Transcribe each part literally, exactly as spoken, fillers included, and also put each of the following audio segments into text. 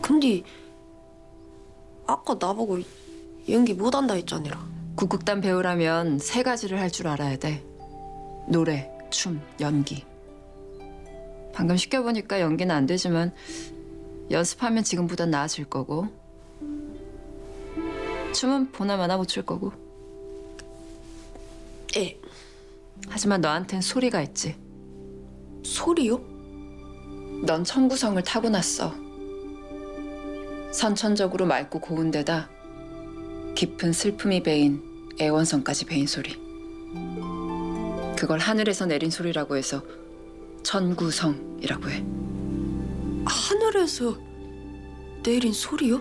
근데 아까 나보고 연기 못한다 했잖니라. 국극단 배우라면 세 가지를 할 줄 알아야 돼. 노래, 춤, 연기. 방금 시켜보니까 연기는 안 되지만 연습하면 지금보단 나아질 거고 춤은 보나마나 못 출 거고. 예. 하지만 너한텐 소리가 있지. 소리요? 넌 청구성을 타고났어. 선천적으로 맑고 고운 데다 깊은 슬픔이 배인 애원성까지 배인 소리. 그걸 하늘에서 내린 소리라고 해서 천구성이라고 해. 하늘에서 내린 소리요?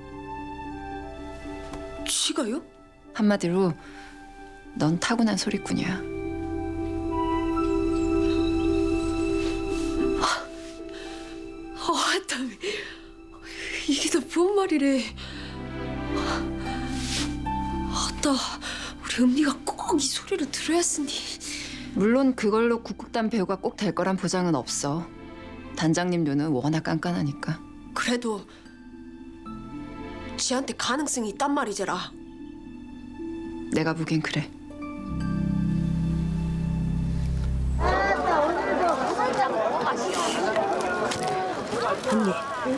쥐가요? 한마디로 넌 타고난 소리꾼이야. 아, 맞다. 이게 다 뭔 말이래. 아따, 우리 은미가 꼭 이 소리를 들어야 쓰니. 물론 그걸로 국극단 배우가 꼭 될 거란 보장은 없어. 단장님 눈은 워낙 깐깐하니까. 그래도 지한테 가능성이 있단 말이제라. 내가 보기엔 그래. 언니,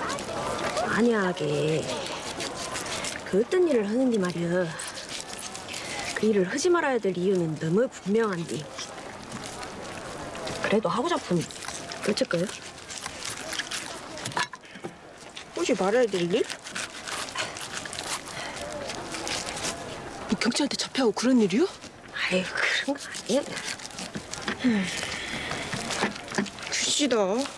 만약에 그 어떤 일을 하는디 말이야. 그 일을 하지 말아야 될 이유는 너무 분명한디. 그래도 하고 싶으면 어쩔까요? 하지 말아야 될 일? 뭐 경찰한테 잡혀가고 그런 일이요? 아유, 그런 거 아니야. 글쎄다.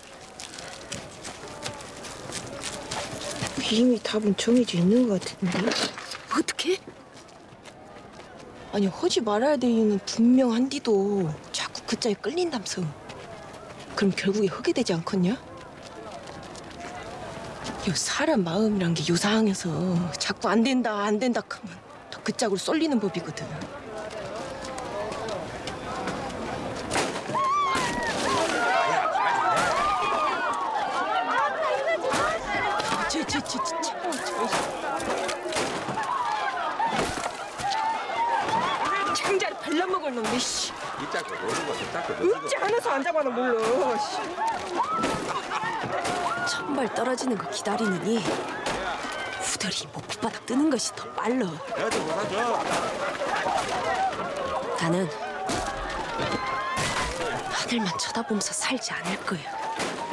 이미 답은 정해져 있는 것 같은데. 어떻게? 아니 하지 말아야 될 이유는 분명한디도 자꾸 그 짝에 끌린담서. 그럼 결국에 하게 되지 않겠냐? 요 사람 마음이란 게 요 상황에서 자꾸 안 된다 안 된다 하면 더 그 짝으로 쏠리는 법이거든. 저저저저 창자를 발라먹을 놈네 씨. 이 짝도 모르고 저 짝도 모르고. 어찌 하나서 안 잡아나 몰라. 씨. 천발 떨어지는 거 기다리느니 후들이 목바닥 뜨는 것이 더 빨라. 내가 좀 몰아줘. 나는 하늘만 쳐다보면서 살지 않을 거야.